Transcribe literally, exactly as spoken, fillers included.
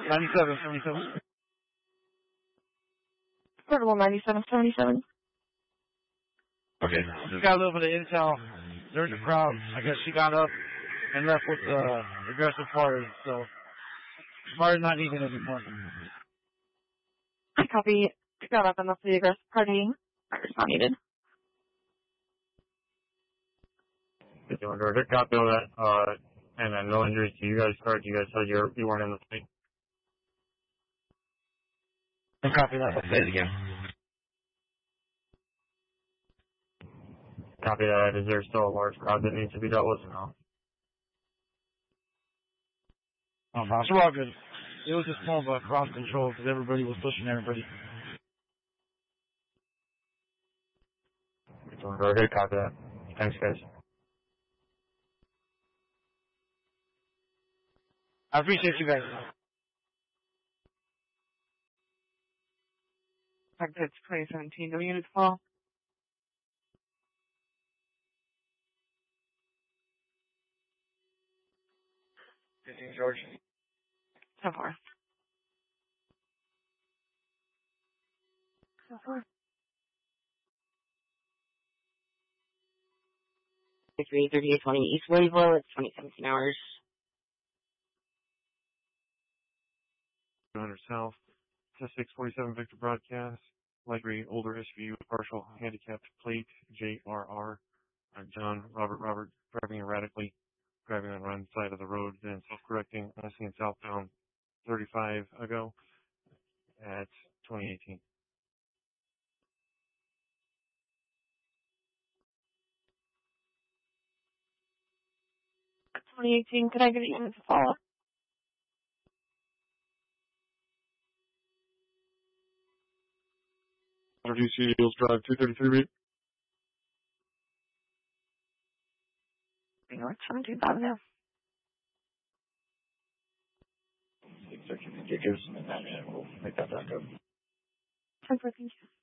ninety-seven seventy-seven. Portable ninety-seven seventy-seven. Okay. Just got a little bit of intel. There's a crowd. I guess she got up and left with the uh, aggressive party, so party's not needed anymore. Copy. Got up and left the aggressive party. Fire's not needed. fifty-one Georgia, copy all that, uh, and then no injuries to you guys, correct? You guys said you're, you weren't in the fight. Copy that. Say it again. Copy that. Is there still a large crowd that needs to be dealt with or no? Oh, boss, we're all good. It was just more of a cross control because everybody was pushing everybody. fifty-one Georgia, copy that. Thanks, guys. I appreciate you guys. It's twenty seventeen. No units fall. fifteen George. So far. So far. three thirty-eight twenty East Williamsville. It's twenty seventeen hours. two hundred South, test six forty-seven Victor broadcast, light gray older S V U, partial handicapped plate, J R R, uh, John Robert Robert, driving erratically, driving on the wrong side of the road, then self-correcting, honestly in southbound thirty-five ago at twenty eighteen. twenty eighteen, could I get a unit to follow? Introduce you, Hills Drive two thirty-three, read. North seventeen Avenue. Searching for digits, and then we'll make that back up. ten four, thank you.